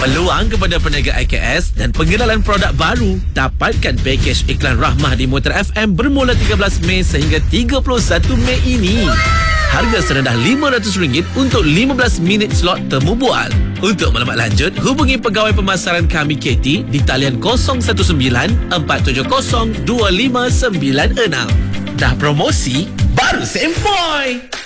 Peluang kepada peniaga IKS dan pengenalan produk baru. Dapatkan pakej iklan Rahmah di Mutar FM bermula 13 Mei sehingga 31 Mei ini. Harga serendah RM500 untuk 15 minit slot temu bual. Untuk maklumat lanjut, hubungi pegawai pemasaran kami Katie di talian 019-470-2596. Dah promosi, baru sempoi.